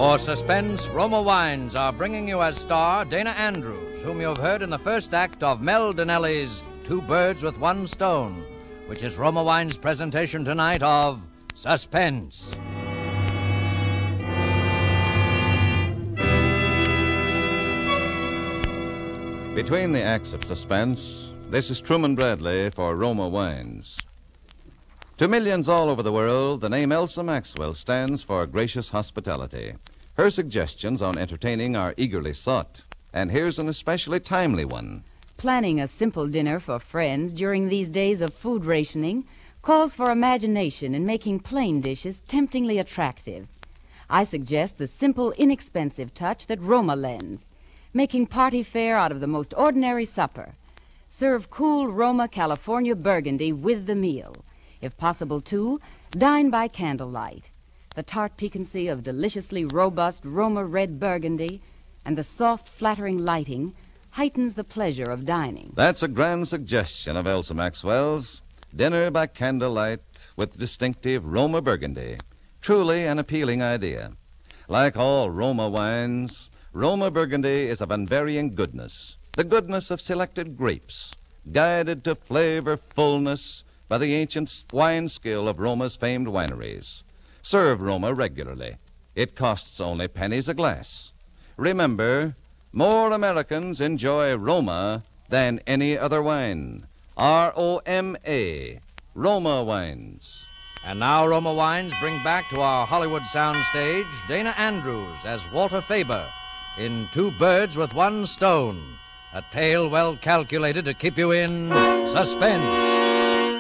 For Suspense, Roma Wines are bringing you as star Dana Andrews, whom you have heard in the first act of Mel Dinelli's Two Birds with One Stone, which is Roma Wines' presentation tonight of Suspense. Between the acts of Suspense, this is Truman Bradley for Roma Wines. To millions all over the world, the name Elsa Maxwell stands for gracious hospitality. Her suggestions on entertaining are eagerly sought, and here's an especially timely one. Planning a simple dinner for friends during these days of food rationing calls for imagination in making plain dishes temptingly attractive. I suggest the simple, inexpensive touch that Roma lends, making party fare out of the most ordinary supper. Serve cool Roma California Burgundy with the meal. If possible, too, dine by candlelight. The tart piquancy of deliciously robust Roma red Burgundy and the soft, flattering lighting heightens the pleasure of dining. That's a grand suggestion of Elsa Maxwell's. Dinner by candlelight with distinctive Roma Burgundy. Truly an appealing idea. Like all Roma wines, Roma Burgundy is of unvarying goodness. The goodness of selected grapes, guided to flavor fullness by the ancient wine skill of Roma's famed wineries. Serve Roma regularly. It costs only pennies a glass. Remember, more Americans enjoy Roma than any other wine. R-O-M-A, Roma Wines. And now Roma Wines bring back to our Hollywood soundstage Dana Andrews as Walter Faber in Two Birds with One Stone, a tale well calculated to keep you in suspense.